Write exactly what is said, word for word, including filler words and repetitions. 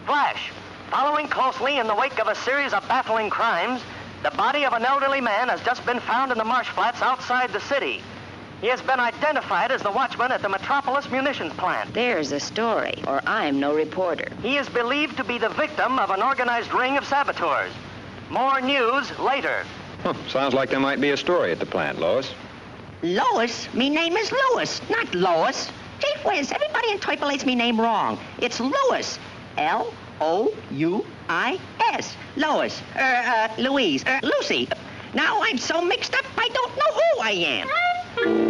Flash. Following closely in the wake of a series of baffling crimes, the body of an elderly man has just been found in the marsh flats outside the city. He has been identified as the watchman at the Metropolis munitions plant. There's a story, or I'm no reporter. He is believed to be the victim of an organized ring of saboteurs. More news later. Huh, sounds like there might be a story at the plant, Lois. Lois? Me name is Louis, not Lois. Chief Whiz, everybody interpolates me name wrong. It's Louis. L O U I S. Lois. Er, uh, Louise. Er, Lucy. Now I'm so mixed up, I don't know who I am.